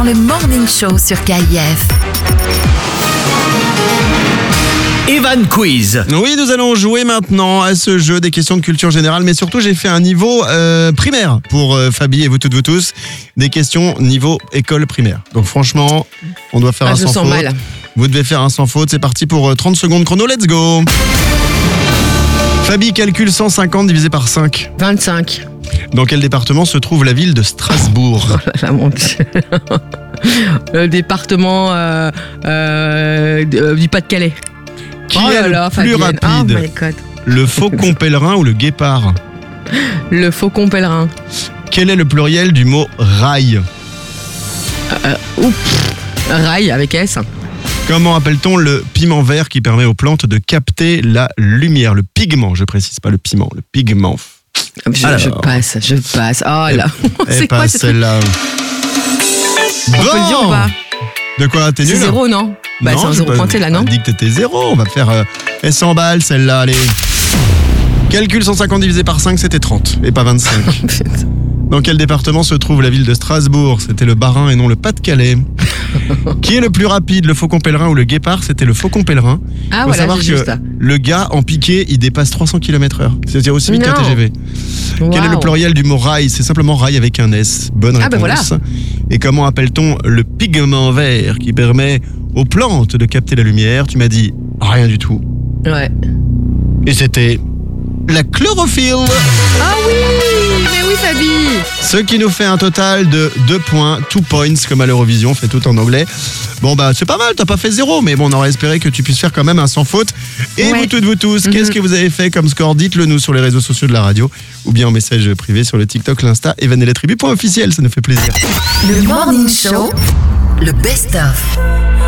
Le Morning Show sur KIF. Evan Quiz. Oui, nous allons jouer maintenant à ce jeu des questions de culture générale, mais surtout j'ai fait un niveau primaire pour Fabi et vous toutes, vous tous. Des questions niveau école primaire. Donc franchement, on doit faire un sans faute. Je sens mal. Vous devez faire un sans faute, c'est parti pour 30 secondes chrono, let's go. Fabi calcule 150 divisé par 5. 25. Dans quel département se trouve la ville de Strasbourg? Oh là là, mon Dieu. Le département du Pas-de-Calais. Qui est le plus rapide, Oh my God. le faucon pèlerin ou le guépard? Le faucon pèlerin. Quel est le pluriel du mot rail? Rail avec S. Comment appelle-t-on le piment vert qui permet aux plantes de capter la lumière? Le pigment, je précise, pas le piment, le pigment. Je passe. Oh là. C'est quoi ce truc? celle-là. On peut le dire ou pas? De quoi? T'es nul? C'est 0, non? Bah, c'est un 0 pointé là, non? On a dit que t'étais 0. On va faire 100 balles, celle-là, allez. Calcul 150 divisé par 5, c'était 30 et pas 25. Dans quel département se trouve la ville de Strasbourg? C'était le Bas-Rhin et non le Pas-de-Calais. Qui est le plus rapide, le faucon pèlerin ou le guépard? C'était le faucon pèlerin. Ah, faut voilà, savoir j'ai que juste ça. le gars en piqué, il dépasse 300 km/h. C'est-à-dire aussi vite qu'un Non. TGV. Quel est le pluriel du mot rail? C'est simplement rail avec un S. Bonne réponse. Ah, ben voilà. Et comment appelle-t-on le pigment vert qui permet aux plantes de capter la lumière? Tu m'as dit rien du tout. Ouais. Et c'était la chlorophylle. Ah oui! Mais oui, Fabi! Ce qui nous fait un total de 2 points, 2 points, comme à l'Eurovision, on fait tout en anglais. Bon bah c'est pas mal, t'as pas fait 0, mais bon on aurait espéré que tu puisses faire quand même un sans faute. Et Ouais. vous toutes, vous tous, qu'est-ce que vous avez fait comme score? Dites-le nous sur les réseaux sociaux de la radio ou bien en message privé sur le TikTok, l'Insta, Evan et la tribu.officiel, ça nous fait plaisir. Le Morning Show, le best-of.